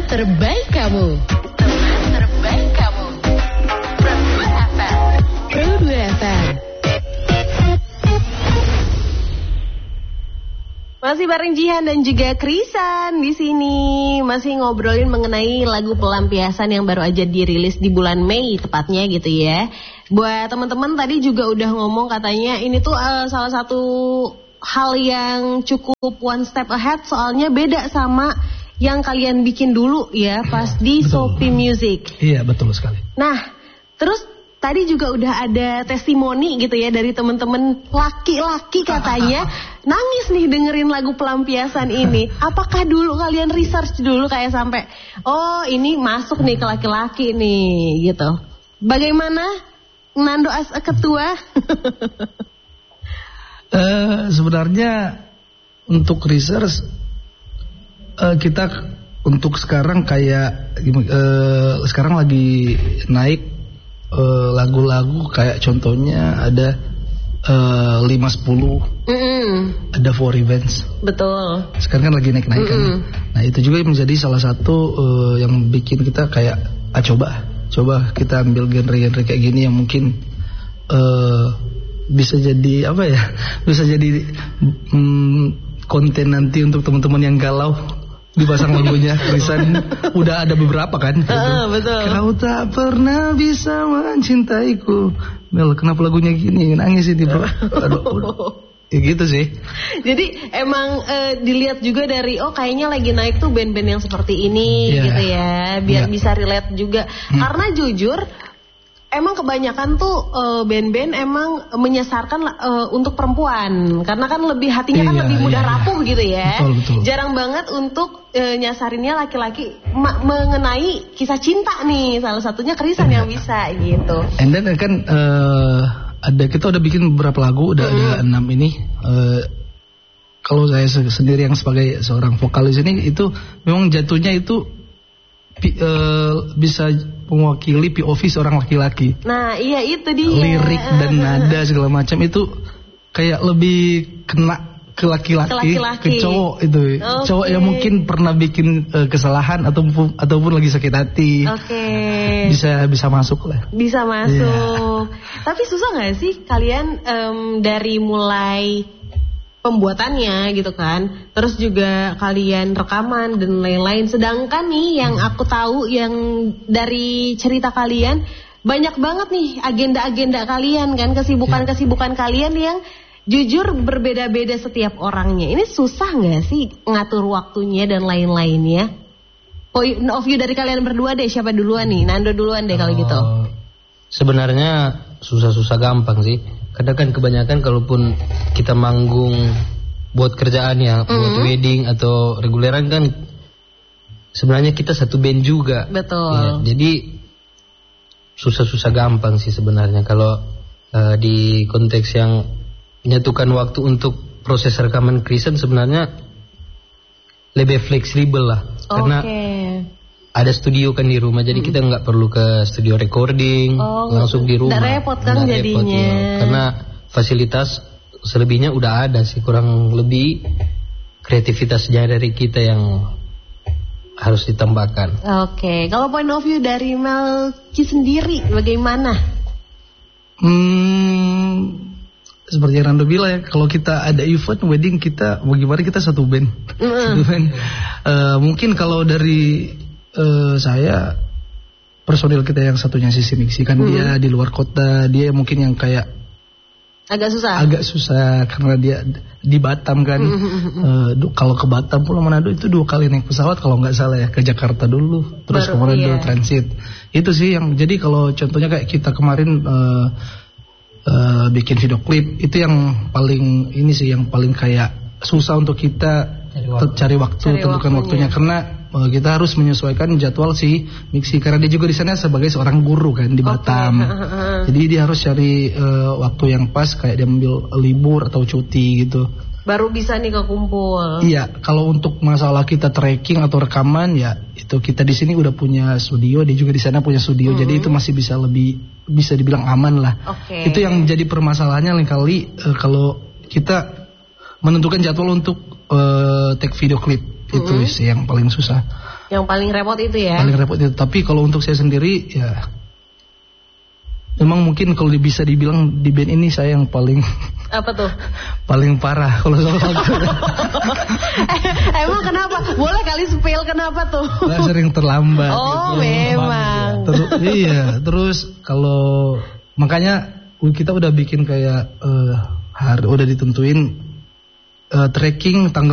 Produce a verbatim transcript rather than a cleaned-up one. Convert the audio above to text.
terbaik kamu. Teman terbaik kamu. Pro dua F M. Pro dua F M. Masih bareng Jihan dan juga Krisan di sini, masih ngobrolin mengenai lagu pelampiasan yang baru aja dirilis di bulan Mei tepatnya gitu ya. Buat teman-teman tadi juga udah ngomong katanya ini tuh uh, salah satu hal yang cukup one step ahead, soalnya beda sama yang kalian bikin dulu ya pas di Shopee Music. Iya, betul sekali. Nah, terus tadi juga udah ada testimoni gitu ya dari teman-teman laki-laki katanya nangis nih dengerin lagu pelampiasan ini. Apakah dulu kalian research dulu kayak sampai oh ini masuk nih ke laki-laki nih gitu. Bagaimana Nando as a ketua? Uh, sebenarnya untuk research uh, kita untuk sekarang kayak uh, sekarang lagi naik uh, lagu-lagu kayak contohnya ada uh, lima sepuluh, mm-hmm. ada For Revenge. Betul. Sekarang kan lagi naik-naik kan. Mm-hmm. Nah itu juga menjadi salah satu uh, yang bikin kita kayak ah coba coba kita ambil genre-genre kayak gini yang mungkin uh, bisa jadi apa ya, bisa jadi hmm, konten nanti untuk teman-teman yang galau dipasang lagunya. Krisan udah ada beberapa kan. Uh, betul. Kau tak pernah bisa mencintaiku. Mel, kenapa lagunya gini? Nangis ini bro. Aduh, aduh. Ya gitu sih. Jadi emang uh, dilihat juga dari oh kayaknya lagi naik tuh band-band yang seperti ini yeah. gitu ya, biar yeah. bisa relate juga. Hmm. Karena jujur emang kebanyakan tuh uh, band-band emang menyasarkan uh, untuk perempuan, karena kan lebih hatinya kan iya, lebih mudah iya, rapuh gitu ya. Betul, betul. Jarang banget untuk uh, nyasarinnya laki-laki ma- mengenai kisah cinta nih. Salah satunya Krisan yang bisa gitu. And then kan uh, ada kita udah bikin beberapa lagu, udah mm-hmm. ada enam ini. Uh, kalau saya sendiri yang sebagai seorang vokalis ini itu memang jatuhnya itu P, uh, bisa mewakili P O V seorang laki-laki. Nah iya itu dia. Lirik dan nada segala macam itu kayak lebih kena ke laki-laki, ke, laki-laki. ke cowok itu. Okay. Cowok yang mungkin pernah bikin uh, kesalahan ataupun ataupun lagi sakit hati. Oke. Okay. Bisa bisa masuk lah. Bisa masuk. Yeah. Tapi susah nggak sih kalian um, dari mulai pembuatannya gitu kan, terus juga kalian rekaman dan lain-lain. Sedangkan nih yang aku tahu yang dari cerita kalian banyak banget nih agenda-agenda kalian kan, kesibukan-kesibukan kalian yang jujur berbeda-beda setiap orangnya. Ini susah nggak sih ngatur waktunya dan lain-lainnya? Point of view dari kalian berdua deh, siapa duluan nih? Nando duluan deh kalau gitu. Sebenarnya susah-susah gampang sih. Kadang kan kebanyakan kalaupun kita manggung buat kerjaan ya, mm-hmm. buat wedding atau reguleran kan sebenarnya kita satu band juga. Betul. Ya, jadi susah-susah gampang sih sebenarnya kalau uh, di konteks yang menyatukan waktu untuk proses rekaman Krisan sebenarnya lebih fleksibel lah. Okay. Karena ada studio kan di rumah, jadi kita nggak perlu ke studio recording, oh, langsung di rumah. Nggak repot kan nggak jadinya. Repot, ya. Karena fasilitas selebihnya udah ada sih, kurang lebih kreativitasnya dari kita yang harus ditambahkan. Oke, okay. Kalau point of view dari Melki sendiri bagaimana? Hmm, seperti yang Rando bilang ya, kalau kita ada event wedding kita, bagaimana kita satu band. Mm. Satu band. Uh, mungkin kalau dari Uh, saya personil kita yang satunya sisi mixi kan hmm. dia di luar kota, dia mungkin yang kayak agak susah agak susah karena dia di Batam kan. uh, kalau ke Batam pulang Manado itu dua kali naik pesawat kalau nggak salah ya, ke Jakarta dulu terus ke Manado iya. transit. Itu sih yang jadi kalau contohnya kayak kita kemarin uh, uh, bikin video klip itu yang paling ini sih yang paling kayak susah untuk kita cari waktu, cari waktu cari tentukan waktunya, waktunya karena uh, kita harus menyesuaikan jadwal si mixi karena dia juga di sana sebagai seorang guru kan di Batam. Okay. Jadi dia harus cari uh, waktu yang pas kayak dia ambil libur atau cuti gitu. Baru bisa nih kekumpul. Iya, kalau untuk masalah kita tracking atau rekaman ya itu kita di sini udah punya studio, dia juga di sana punya studio. Mm-hmm. Jadi itu masih bisa lebih bisa dibilang aman lah. Okay. Itu yang jadi permasalahannya lain kali uh, kalau kita menentukan jadwal untuk uh, take video klip. Itu Mm-hmm. sih yang paling susah. Yang paling repot itu ya. Paling repot itu. Tapi kalau untuk saya sendiri ya, memang mungkin kalau bisa dibilang di band ini saya yang paling Apa tuh? paling parah kalau soal waktu. eh, emang kenapa? Boleh kali spill kenapa tuh? Saya sering terlambat. Oh gitu. memang. Terus, iya, terus kalau makanya kita udah bikin kayak uh, hari udah ditentuin uh, tracking tanggal